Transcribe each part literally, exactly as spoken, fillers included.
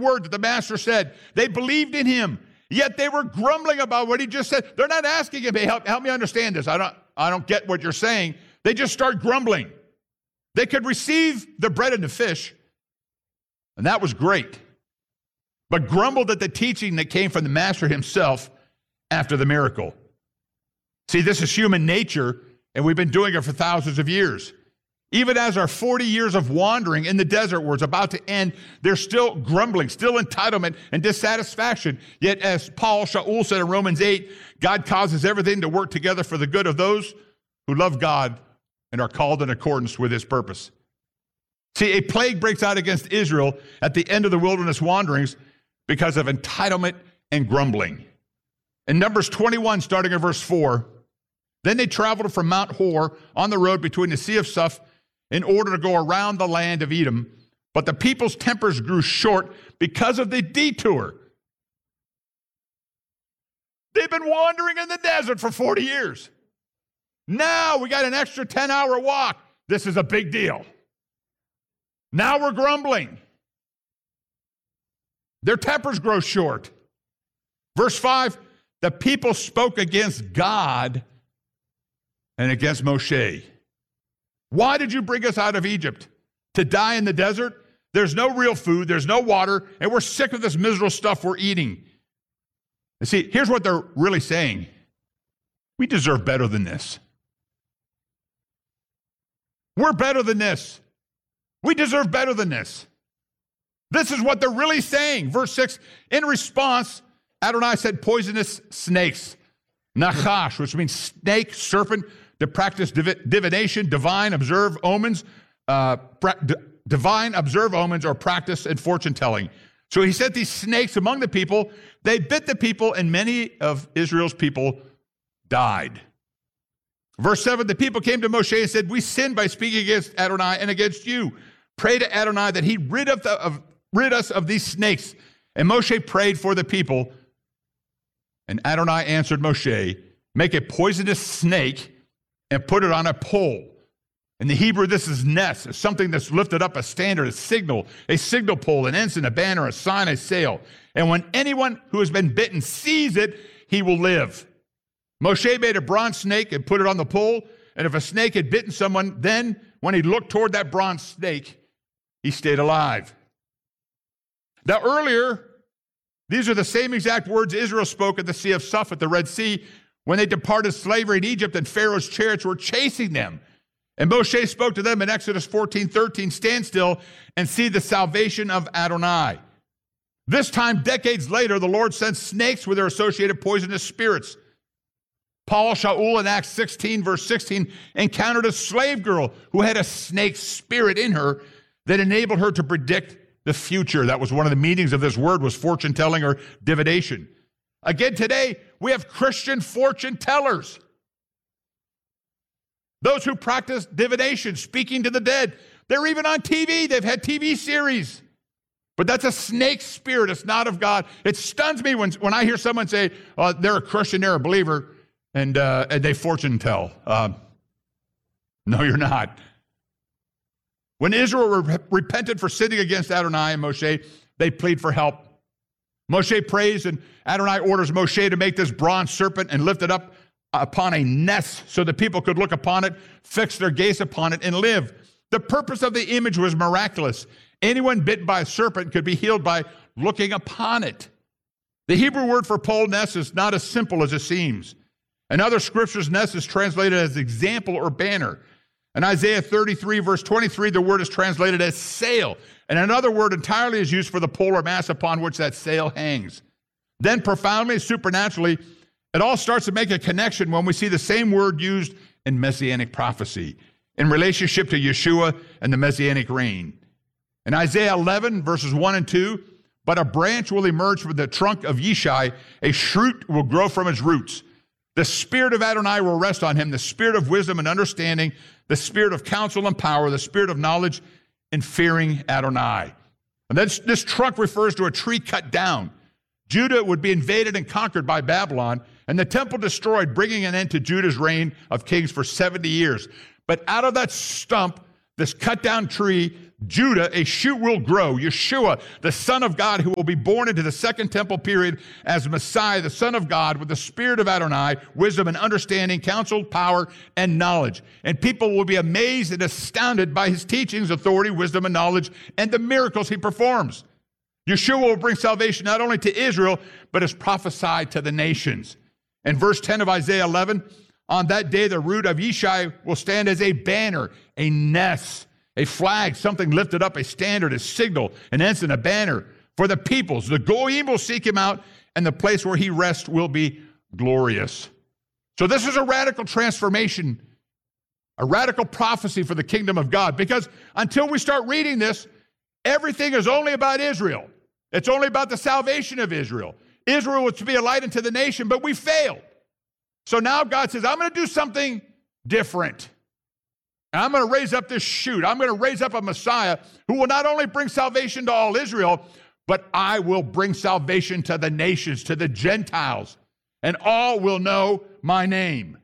word that the master said. They believed in him, yet they were grumbling about what he just said. They're not asking him, hey, help, help me understand this. I don't, I don't get what you're saying. They just start grumbling. They could receive the bread and the fish, and that was great, but grumbled at the teaching that came from the master himself after the miracle. See, this is human nature, and we've been doing it for thousands of years. Even as our forty years of wandering in the desert was about to end, they're still grumbling, still entitlement and dissatisfaction. Yet as Paul Shaul said in Romans eight, God causes everything to work together for the good of those who love God and are called in accordance with his purpose. See, a plague breaks out against Israel at the end of the wilderness wanderings because of entitlement and grumbling. In Numbers twenty-one, starting at verse four, then they traveled from Mount Hor on the road between the Sea of Suph in order to go around the land of Edom. But the people's tempers grew short because of the detour. They've been wandering in the desert for forty years. Now we got an extra ten-hour walk. This is a big deal. Now we're grumbling. Their tempers grow short. Verse five, the people spoke against God and against Moshe. Why did you bring us out of Egypt? To die in the desert? There's no real food, there's no water, and we're sick of this miserable stuff we're eating. You see, here's what they're really saying. We deserve better than this. We're better than this. We deserve better than this. This is what they're really saying. Verse six, in response, Adonai said poisonous snakes, nachash, which means snake, serpent, to practice div- divination, divine, observe omens, uh, pra- d- divine, observe omens, or practice in fortune telling. So he sent these snakes among the people. They bit the people, and many of Israel's people died. Verse seven, the people came to Moshe and said, we sinned by speaking against Adonai and against you. Pray to Adonai that he rid, of the, of, rid us of these snakes. And Moshe prayed for the people. And Adonai answered Moshe, make a poisonous snake and put it on a pole. In the Hebrew, this is nes, it's something that's lifted up, a standard, a signal, a signal pole, an ensign, a banner, a sign, a sail. And when anyone who has been bitten sees it, he will live. Moshe made a bronze snake and put it on the pole. And if a snake had bitten someone, then when he looked toward that bronze snake, he stayed alive. Now earlier, these are the same exact words Israel spoke at the Sea of Suph at the Red Sea when they departed slavery in Egypt and Pharaoh's chariots were chasing them. And Moshe spoke to them in Exodus fourteen thirteen, stand still and see the salvation of Adonai. This time, decades later, the Lord sent snakes with their associated poisonous spirits. Paul Shaul in Acts sixteen, verse sixteen, encountered a slave girl who had a snake spirit in her that enabled her to predict the future. That was one of the meanings of this word, was fortune telling or divination. Again, today, we have Christian fortune tellers. Those who practice divination, speaking to the dead. They're even on T V. They've had T V series. But that's a snake spirit. It's not of God. It stuns me when, when I hear someone say, oh, they're a Christian, they're a believer, and, uh, and they fortune tell. Uh, no, you're not. When Israel re- repented for sinning against Adonai and Moshe, they plead for help. Moshe prays, and Adonai orders Moshe to make this bronze serpent and lift it up upon a nest so the people could look upon it, fix their gaze upon it, and live. The purpose of the image was miraculous. Anyone bitten by a serpent could be healed by looking upon it. The Hebrew word for pole nest is not as simple as it seems. In other scriptures, nest is translated as example or banner. In Isaiah thirty-three, verse twenty-three, the word is translated as sail. And another word entirely is used for the polar mass upon which that sail hangs. Then profoundly, supernaturally, it all starts to make a connection when we see the same word used in Messianic prophecy in relationship to Yeshua and the Messianic reign. In Isaiah eleven, verses one and two, but a branch will emerge from the trunk of Yishai, a shoot will grow from its roots. The spirit of Adonai will rest on him, the spirit of wisdom and understanding, the spirit of counsel and power, the spirit of knowledge and fearing Adonai. And this, this trunk refers to a tree cut down. Judah would be invaded and conquered by Babylon, and the temple destroyed, bringing an end to Judah's reign of kings for seventy years. But out of that stump, this cut down tree, Judah, a shoot will grow. Yeshua, the Son of God, who will be born into the second temple period as Messiah, the Son of God, with the spirit of Adonai, wisdom and understanding, counsel, power, and knowledge. And people will be amazed and astounded by his teachings, authority, wisdom, and knowledge, and the miracles he performs. Yeshua will bring salvation not only to Israel, but is prophesied to the nations. In verse ten of Isaiah eleven, on that day the root of Yishai will stand as a banner, a ness, a flag, something lifted up, a standard, a signal, an ensign, a banner for the peoples. The Goyim will seek him out, and the place where he rests will be glorious. So this is a radical transformation, a radical prophecy for the kingdom of God, because until we start reading this, everything is only about Israel. It's only about the salvation of Israel. Israel was to be a light unto the nation, but we failed. So now God says, I'm going to do something different. And I'm going to raise up this shoot. I'm going to raise up a Messiah who will not only bring salvation to all Israel, but I will bring salvation to the nations, to the Gentiles, and all will know my name.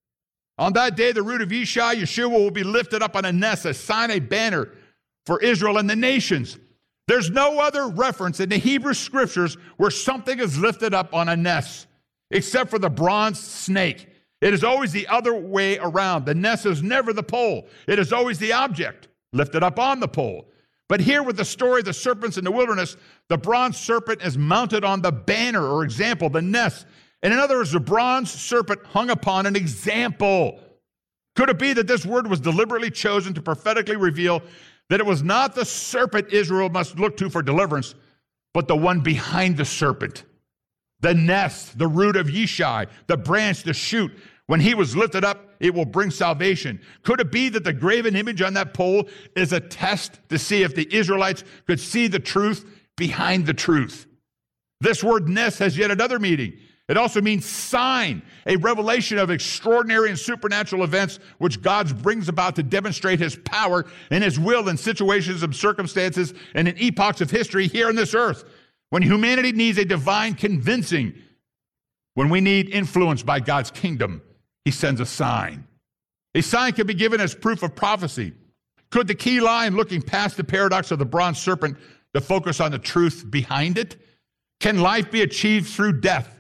On that day, the root of Yishai, Yeshua, will be lifted up on a ness, a sign, a banner for Israel and the nations. There's no other reference in the Hebrew scriptures where something is lifted up on a ness, except for the bronze snake. It is always the other way around. The ness is never the pole. It is always the object lifted up on the pole. But here with the story of the serpents in the wilderness, the bronze serpent is mounted on the banner or example, the ness. And in other words, the bronze serpent hung upon an example. Could it be that this word was deliberately chosen to prophetically reveal that it was not the serpent Israel must look to for deliverance, but the one behind the serpent, the nest, the root of Yishai, the branch, the shoot? When he was lifted up, it will bring salvation. Could it be that the graven image on that pole is a test to see if the Israelites could see the truth behind the truth? This word nest has yet another meaning. It also means sign, a revelation of extraordinary and supernatural events which God brings about to demonstrate his power and his will in situations and circumstances and in epochs of history here on this earth. When humanity needs a divine convincing, when we need influence by God's kingdom, he sends a sign. A sign can be given as proof of prophecy. Could the key lie in looking past the paradox of the bronze serpent to focus on the truth behind it? Can life be achieved through death?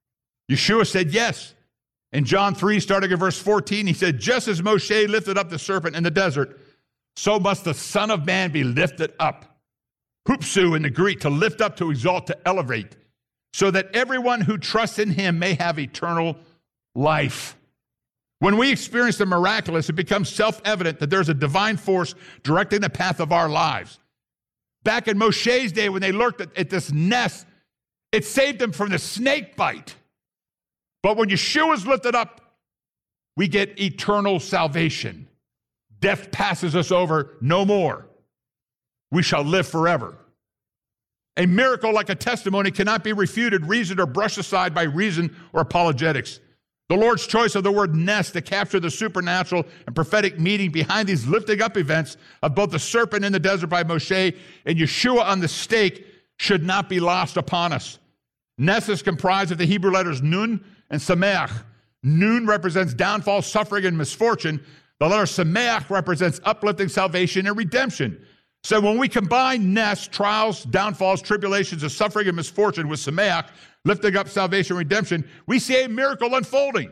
Yeshua said yes. In John three, starting at verse fourteen, he said, just as Moshe lifted up the serpent in the desert, so must the Son of Man be lifted up. Hupsu in the Greek, to lift up, to exalt, to elevate, so that everyone who trusts in him may have eternal life. When we experience the miraculous, it becomes self-evident that there's a divine force directing the path of our lives. Back in Moshe's day, when they looked at, at this nest, it saved them from the snake bite. But when Yeshua is lifted up, we get eternal salvation. Death passes us over no more. We shall live forever. A miracle like a testimony cannot be refuted, reasoned, or brushed aside by reason or apologetics. The Lord's choice of the word nest to capture the supernatural and prophetic meaning behind these lifting up events of both the serpent in the desert by Moshe and Yeshua on the stake should not be lost upon us. Nest is comprised of the Hebrew letters Nun and Sameach. Nun represents downfall, suffering, and misfortune. The letter Sameach represents uplifting, salvation, and redemption. So when we combine nest, trials, downfalls, tribulations, and suffering and misfortune with Sameach, lifting up salvation and redemption, we see a miracle unfolding.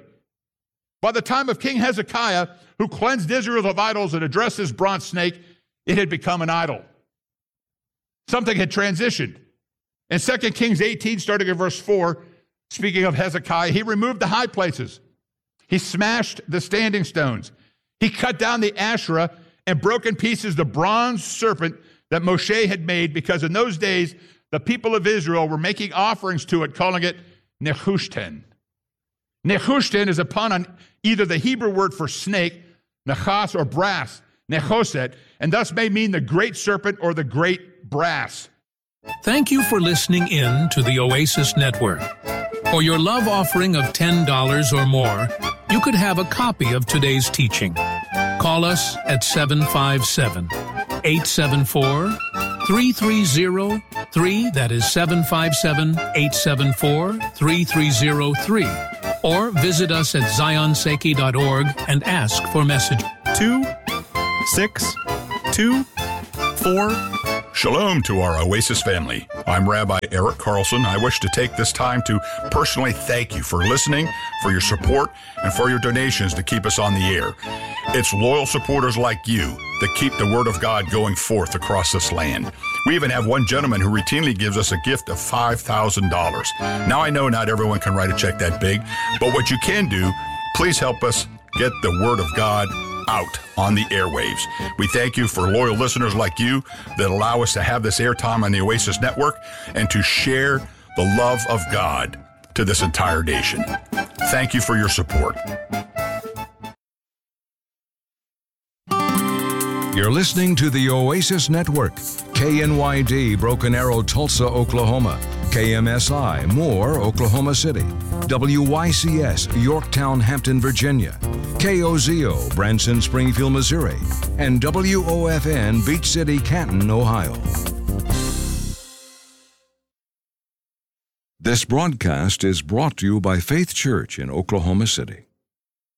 By the time of King Hezekiah, who cleansed Israel of idols and addressed his bronze snake, it had become an idol. Something had transitioned. In Second Kings eighteen, starting at verse four, speaking of Hezekiah, he removed the high places. He smashed the standing stones. He cut down the Asherah and broke in pieces the bronze serpent that Moshe had made, because in those days, the people of Israel were making offerings to it, calling it Nehushtan. Nehushtan is upon an, either the Hebrew word for snake, Nechas, or brass, Nechoset, and thus may mean the great serpent or the great brass. Thank you for listening in to the Oasis Network. For your love offering of ten dollars or more, you could have a copy of today's teaching. Call us at seven five seven, eight seven four, three three zero three, that is seven five seven, eight seven four, three three zero three, or visit us at zion seiki dot org and ask for message two six two for? Shalom to our Oasis family. I'm Rabbi Eric Carlson. I wish to take this time to personally thank you for listening, for your support, and for your donations to keep us on the air. It's loyal supporters like you that keep the Word of God going forth across this land. We even have one gentleman who routinely gives us a gift of five thousand dollars. Now, I know not everyone can write a check that big, but what you can do, please help us get the Word of God out on the airwaves. We thank you for loyal listeners like you that allow us to have this airtime on the Oasis Network and to share the love of God to this entire nation. Thank you for your support. You're listening to the Oasis Network, K N Y D, Broken Arrow, Tulsa, Oklahoma, K M S I, Moore, Oklahoma City, W Y C S, Yorktown, Hampton, Virginia, K O Z O, Branson, Springfield, Missouri, and W O F N, Beach City, Canton, Ohio. This broadcast is brought to you by Faith Church in Oklahoma City.